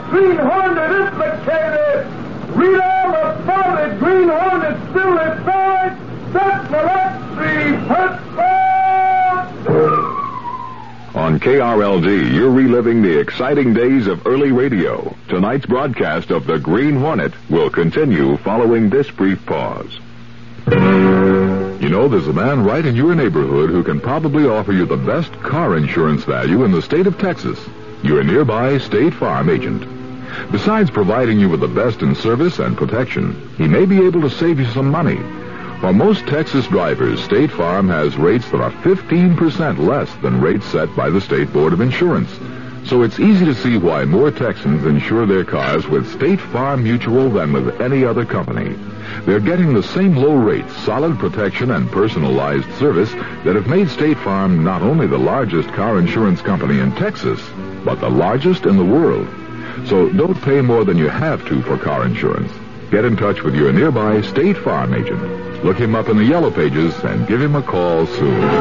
Green Hornet implicated. Rita McFarlane, Green Hornet still inside. Set Gillespie, Pittsburgh! On KRLD, you're reliving the exciting days of early radio. Tonight's broadcast of the Green Hornet will continue following this brief pause. You know, there's a man right in your neighborhood who can probably offer you the best car insurance value in the state of Texas. Your nearby State Farm agent. Besides providing you with the best in service and protection, he may be able to save you some money. For most Texas drivers, State Farm has rates that are 15% less than rates set by the State Board of Insurance. So it's easy to see why more Texans insure their cars with State Farm Mutual than with any other company. They're getting the same low rates, solid protection, and personalized service that have made State Farm not only the largest car insurance company in Texas, but the largest in the world. So don't pay more than you have to for car insurance. Get in touch with your nearby State Farm agent. Look him up in the Yellow Pages and give him a call soon.